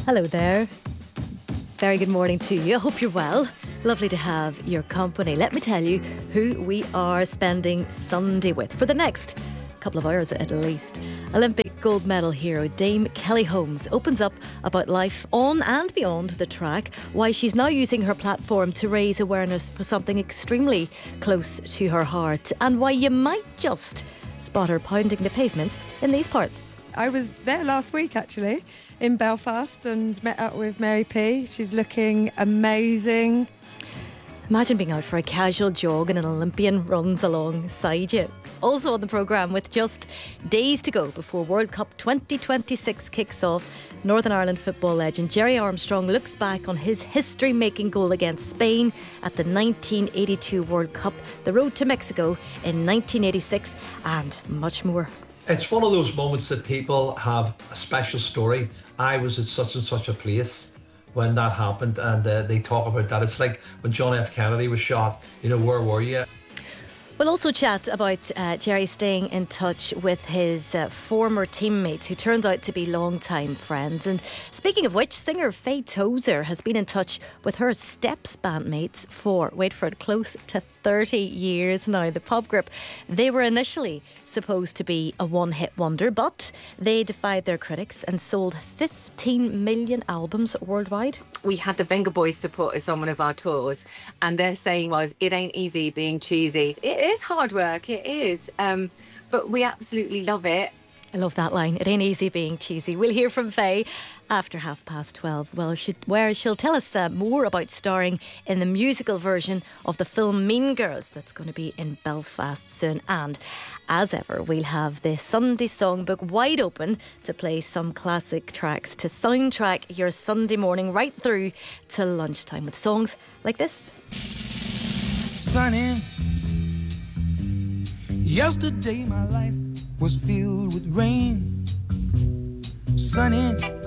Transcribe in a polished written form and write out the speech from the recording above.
Hello there. Very good morning to you. I hope you're well. Lovely to have your company. Let me tell you who we are spending Sunday with for the next couple of hours at least. Olympic gold medal hero Dame Kelly Holmes opens up about life on and beyond the track, why she's now using her platform to raise awareness for something extremely close to her heart, and why you might just spot her pounding the pavements in these parts. I was there last week actually in Belfast and met up with Mary P. She's looking amazing. Imagine being out for a casual jog and an Olympian runs alongside you. Also on the programme, with just days to go before World Cup 2026 kicks off, Northern Ireland football legend Gerry Armstrong looks back on his history-making goal against Spain at the 1982 World Cup, the road to Mexico in 1986, and much more. It's one of those moments that people have a special story. I was at such and such a place when that happened, and they talk about that. It's like when John F. Kennedy was shot, where were you? We'll also chat about Gerry staying in touch with his former teammates, who turns out to be long-time friends. And speaking of which, singer Faye Tozer has been in touch with her Steps bandmates for, wait for it, close to 30 years now. The pop group, they were initially supposed to be a one-hit wonder, but they defied their critics and sold 15 million albums worldwide. We had the Venga Boys support us on one of our tours, and their saying was, "It ain't easy being cheesy." It is hard work, it is, but we absolutely love it. I love that line. It ain't easy being cheesy. We'll hear from Faye after 12:30. Well, where she'll tell us more about starring in the musical version of the film Mean Girls that's going to be in Belfast soon. And as ever, we'll have the Sunday songbook wide open to play some classic tracks to soundtrack your Sunday morning right through to lunchtime with songs like this. Sunny, yesterday my life was filled with rain. Sunny,